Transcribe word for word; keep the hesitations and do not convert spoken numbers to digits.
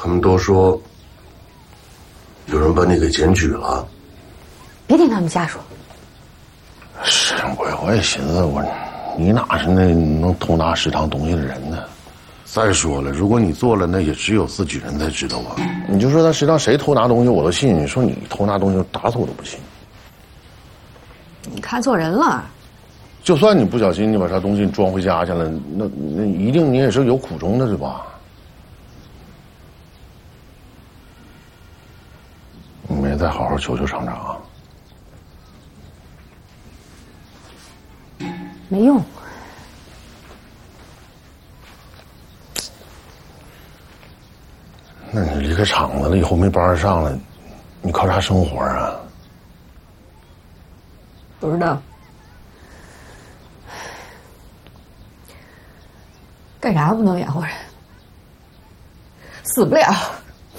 们都说有人把你给检举了。 别听他们瞎说。 是我我也寻思我，你哪是那能偷拿食堂东西的人呢？ 再说了，如果你做了，那也只有自己人才知道啊。 你就说他食堂谁偷拿东西我都信，你说你偷拿东西打死我都不信。 你看错人了。 就算你不小心你把他东西装回家去了，那那一定你也是有苦衷的，对吧？你没再好好求求厂长。 没用。 那你离开厂子了，以后没班上了，你靠啥生活啊？ 不知道。干啥不能养活人？死不了。